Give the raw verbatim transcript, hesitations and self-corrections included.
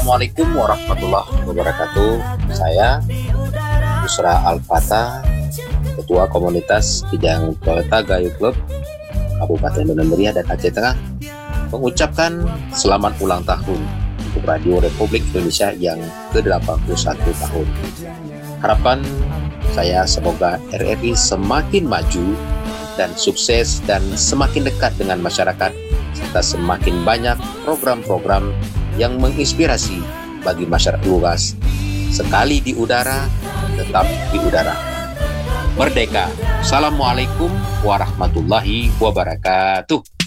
Assalamualaikum warahmatullahi wabarakatuh. Saya Yusra Al-Fatah, Ketua Komunitas Kijang Toyota Gayo Club Kabupaten Bandung Meriah dan Aceh Tengah, mengucapkan selamat ulang tahun untuk Radio Republik Indonesia yang ke delapan puluh satu tahun. Harapan saya semoga R R I semakin maju dan sukses dan semakin dekat dengan masyarakat, serta semakin banyak program-program yang menginspirasi bagi masyarakat luas. Sekali di udara, tetap di udara. Merdeka. Assalamualaikum warahmatullahi wabarakatuh.